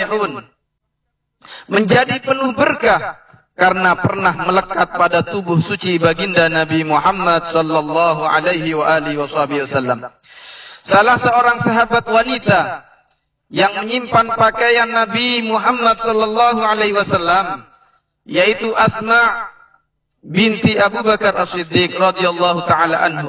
salihun, menjadi penuh berkah karena pernah melekat pada tubuh suci baginda Nabi Muhammad sallallahu alaihi wasallam. Salah seorang sahabat wanita yang menyimpan pakaian Nabi Muhammad sallallahu alaihi wasallam, yaitu Asma binti Abu Bakar As-Siddiq radhiyallahu taala anhu.